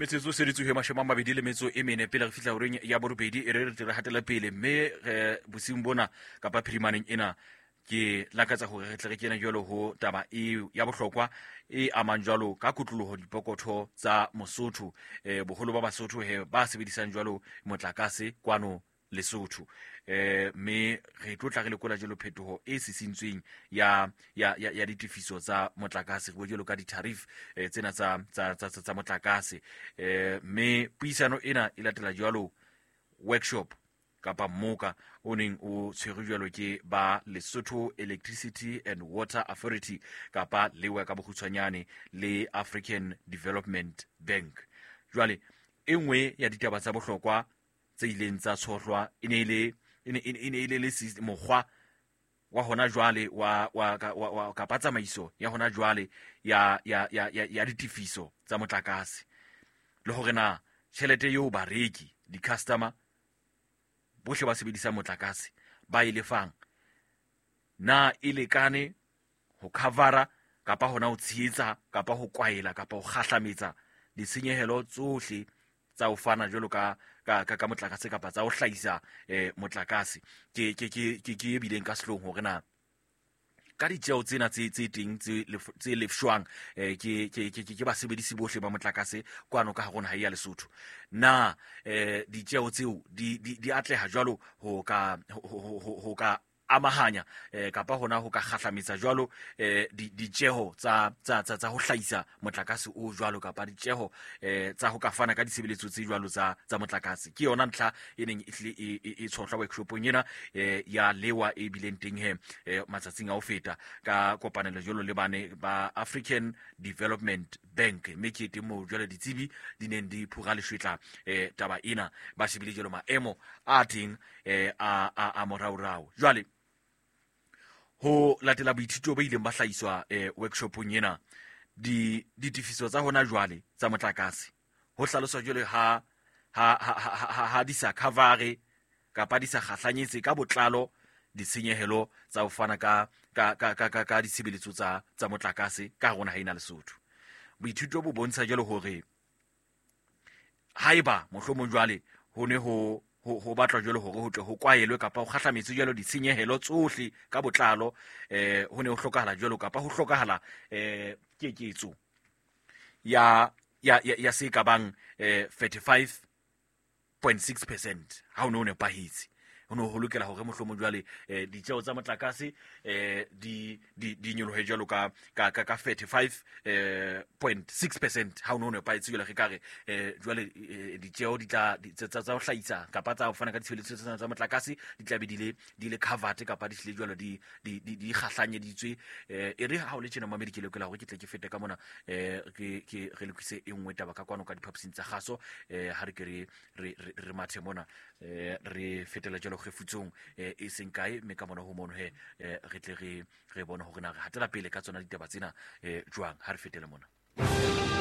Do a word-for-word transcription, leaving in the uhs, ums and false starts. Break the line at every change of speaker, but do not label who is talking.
Metsotso se ditsuhe mashome a mabedi le metso e mene pele re fihla horeng ya borobedi e re re hatela pele mme bosiung bona kapa phirimaneng ena ke lakatsa hore re tle re kena jwalo ho taba e ya bohlokwa e amang jwalo ka kutloloho dipokotho tsa Mosotho eh boholo ba Basotho he ba sebedisang jwalo motlakase kwano Lesotho eh me re tlotla re lekola jelo phetoho e sisintsweng ya ya ya ditifiso tsa motlakase go jelo ka di tariff eh, tsena tsa tsa tsa tsa motlakase eh me puisano ena e latela jalo workshop kapa moka o neng o tshwere jwalo ke ba Lesotho Electricity and Water Authority kapa lewa ka bokgutshwanyane le African Development Bank. Jwale engwe ya ditaba tsa bohlokwa tse ileng tsa tshohlwa ine ile ine ile le mokgwa wa hona jwale wa wa wa kapa tsamaiso ya hona jwale ya ya ya ya ditifiso tsa motlakase le hore na tšhelete yo bareki di customer bohle ba sebedisa motlakase ba ile fang na ile kane ho covera kapa hona ho tshietsa kapa ho kwaela kapa ho kgahlametsa ditshenyehelo tsohle tsa ho fana jwalo ka ka ka motlakase kapa tsa ho hlaisa eh motlakase ke ke ke ke bileng ka sehlong hore na ka ditjeo tsena tse tse teng tse lefshwang eh ke ke ke ba sebedisi bohle ba motlakase kwano ka hona ha ya Lesotho na eh ditjeo tseo di di atleha jwalo ho ka ho ka amahanya eh kapa hona ho ka kgahlametsa jwalo eh ditjeho tsa tsa tsa ho hlaisa motlakase o jwalo kapa ditjeho eh tsa ho ka fana ka ditshebeletso tse jwalo tsa tsa motlakase ke yona ntlha e neng e tshohlwa workshopong ena eh ya lewa e bileng teng he matsatsing a ho feta ka kopanelo jwalo le bane ba African Development Bank me ke temo jwalo ditsebi di neng di phura le shwetla eh taba ena ba shebile jwalo maemo a teng eh a a moraorao jwale ho latela boithuto ba ileng ba hlaiswa eh workshopong ena di ditifiso tsa hona jwale tsa motlakase ho hlaloswa jwale ha ha ha ha di sa cover kapa di sa kgahlanyetse ka botlalo ditshenyehelo tsa ho fana ka ka ka ka ka ditshebeletso tsa tsa motlakase ka hona ha ina Lesotho. Boithuto bo bontsha jwalo hore haiba mohlomong jwale ho ne ho ho ho batla jwalo hore ho tle ho kwaelwe kapa ho kgahlametse jwalo ditshenyehelo tsohle ka botlalo eh ho ne ho hlokahala jwalo kapa ho hlokahala eh keketso ya ya ya se ka bang eh thirty-five point six percent ha o ne o ne pahitse ono ho lokela hore mohlomong jwale eh ditjeo tsa motlakase eh di di di nyolohe jwalo ka ka ka thirty-five point six percent ha ono ne pahitse jwale re kare eh jwale ditjeo di tla tsa tsa ho hlaisa kapa tsa ho fana ka ditshebeletso tsa motlakase di tla be di le di le covered kapa di hle jwalo di di di kgahlanyeditswe eh e re ha o le tjena mamedi ke lekela hore ke tle ke fete ka mona eh ke ke re lokise engwe taba ka kwano ka diphaposing tsa gaso eh ha re ke re re mathe mona eh re fetela jwalo kgefutsong eh e seng kae me ka mona ho mono he re tle re re bona hore na re hatela pele ka tsona ditaba tsena eh jwang ha re fetela mona.